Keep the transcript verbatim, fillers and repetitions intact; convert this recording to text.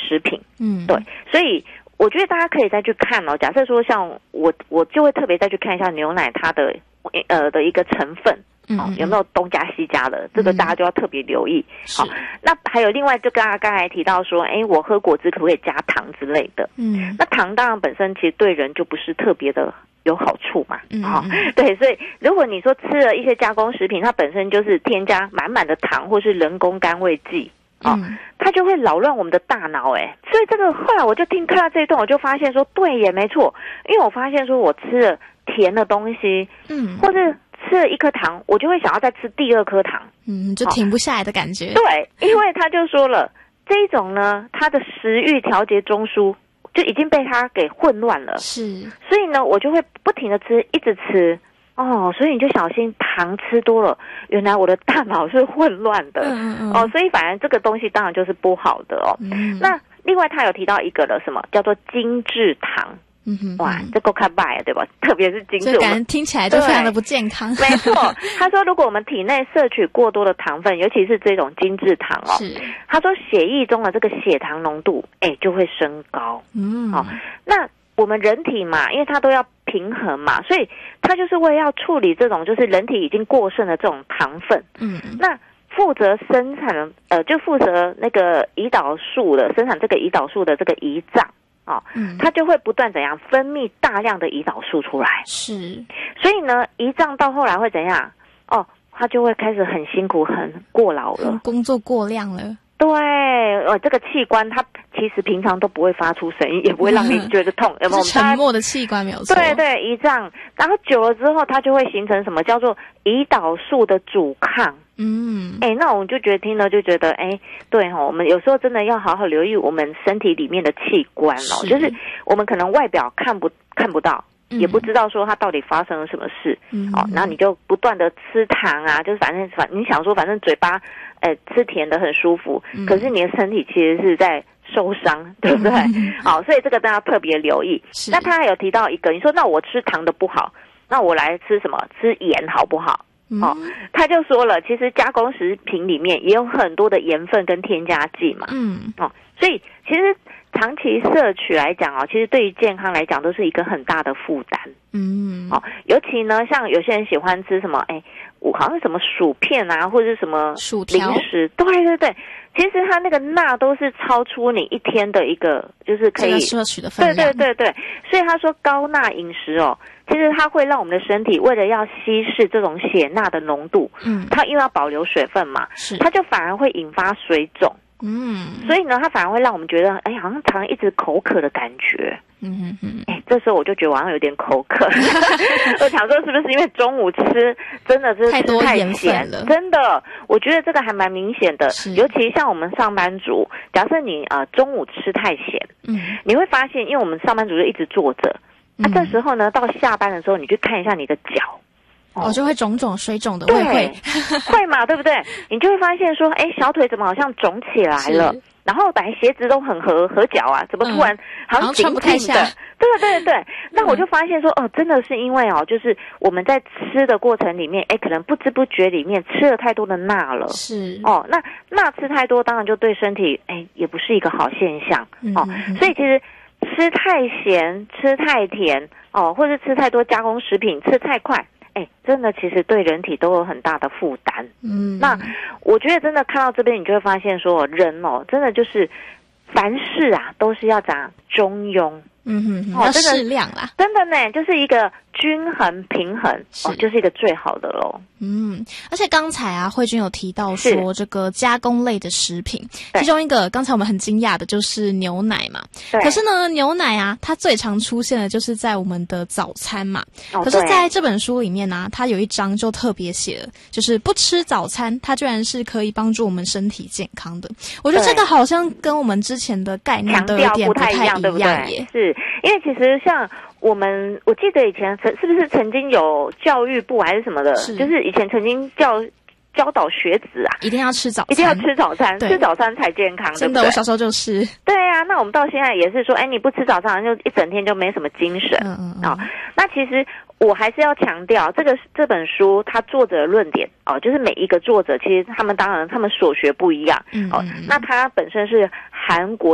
食品。 嗯， 对，所以我觉得大家可以再去看哦。假设说像我，我就会特别再去看一下牛奶它的呃的一个成分。哦，有没有东加西加的？这个大家就要特别留意。好、嗯哦，那还有另外，就刚刚刚才提到说，哎，我喝果汁可不可以加糖之类的？嗯，那糖当然本身其实对人就不是特别的有好处嘛。嗯，哦，对，所以如果你说吃了一些加工食品，它本身就是添加满满的糖或是人工甘味剂。哦，嗯、它就会扰乱我们的大脑，哎，所以这个后来我就听看到这一段，我就发现说，对也没错，因为我发现说我吃了甜的东西，嗯，或是吃了一颗糖，我就会想要再吃第二颗糖， 嗯，就停不下来的感觉。 对，因为他就说了，这一种呢，它的食欲调节中枢就已经被它给混乱了， 是， 所以呢，我就会不停的吃，一直吃。哦，所以你就小心糖吃多了，原来我的大脑是混乱的。嗯嗯哦，所以反正这个东西当然就是不好的哦。嗯，那另外他有提到一个了，什么叫做精制糖？嗯哼，哇，这够看败了，对吧？特别是精致， 这感觉听起来就非常的不健康。 没错，他说如果我们体内摄取过多的糖分，尤其是这种精制糖哦，是他说血液中的这个血糖浓度，哎，就会升高。嗯，好，那我们人体嘛，因为它都要平衡嘛，所以它就是为了要处理这种就是人体已经过剩的这种糖分。嗯，那负责生产呃，就负责那个胰岛素的生产这个胰岛素的这个胰脏。哦，嗯，它就会不断怎样分泌大量的胰岛素出来， 是， 所以呢，胰脏到后来会怎样？哦，它就会开始很辛苦、很过劳了， 工作过量了。 对，呃，这个器官它其实平常都不会发出声音，也不会让你觉得痛，有没有？ 是沉默的器官没有错。 对对，胰脏，然后久了之后，它就会形成什么叫做胰岛素的阻抗。嗯，哎，那我们就觉得听了就觉得，哎，对哈、哦，我们有时候真的要好好留意我们身体里面的器官哦，是就是我们可能外表看不看不到。也不知道说它到底发生了什么事，嗯，哦，然后你就不断的吃糖啊，就是反正反你想说反正嘴巴，呃，吃甜的很舒服，嗯，可是你的身体其实是在受伤，对不对？好，嗯，所以这个大家特别留意。那他还有提到一个，你说那我吃糖的不好，那我来吃什么？吃盐好不好？嗯，哦，他就说了，其实加工食品里面也有很多的盐分跟添加剂嘛，嗯，哦，所以其实长期摄取来讲哦，其实对于健康来讲都是一个很大的负担。嗯，哦，尤其呢，像有些人喜欢吃什么，哎，我好像什么薯片啊，或者是什么零食，对对对，其实它那个钠都是超出你一天的一个，就是可以摄取的分量。 对对对对，所以他说高钠饮食哦，其实它会让我们的身体为了要稀释这种血钠的浓度，嗯，它因为要保留水分嘛，是，它就反而会引发水肿。嗯，所以呢，它反而会让我们觉得，哎，好像常常一直口渴的感觉。嗯嗯嗯，哎，这时候我就觉得我好像有点口渴。我想说，是不是因为中午吃真的是太多盐分了？ 真的，我觉得这个还蛮明显的。尤其像我们上班族，假设你呃中午吃太咸，嗯，你会发现，因为我们上班族就一直坐着，那、嗯啊、这时候呢，到下班的时候，你去看一下你的脚。 哦，就会肿肿水肿的，会会会嘛，对不对？你就会发现说，哎，小腿怎么好像肿起来了？然后本来鞋子都很合合脚啊，怎么突然好像紧紧的？对对对，那我就发现说，哦，真的是因为哦，就是我们在吃的过程里面，哎，可能不知不觉里面吃了太多的钠了。 是哦，那钠吃太多，当然就对身体，哎，也不是一个好现象哦。所以其实吃太咸、吃太甜哦，或者吃太多加工食品、吃太快。哎，真的，其实对人体都有很大的负担。嗯，那我觉得真的看到这边，你就会发现说，人哦，真的就是凡事啊，都是要讲中庸。 嗯哼，哦、要适量啦。 真的呢，就是一个均衡平衡哦，就是一个最好的咯。 嗯，而且刚才啊，慧君有提到说这个加工类的食品，其中一个刚才我们很惊讶的就是牛奶嘛。可是呢，牛奶啊，它最常出现的就是在我们的早餐嘛。哦、可是在这本书里面呢、啊，它有一章就特别写了，就是不吃早餐，它居然是可以帮助我们身体健康的。我觉得这个好像跟我们之前的概念都有点不太一样， 对不对？ 耶。 是因为其实像。我们我记得以前曾是不是曾经有教育部还是什么的，是就是以前曾经教教导学子啊， 一定要吃早餐， 一定要吃早餐，吃早餐才健康。 真的， 对对我小时候就是。 对啊，那我们到现在也是说，哎，你不吃早餐就一整天就没什么精神。嗯嗯嗯。哦，那其实我还是要强调，这个这本书它作者的论点哦，就是每一个作者其实他们当然他们所学不一样。嗯嗯嗯。哦，那他本身是韩国。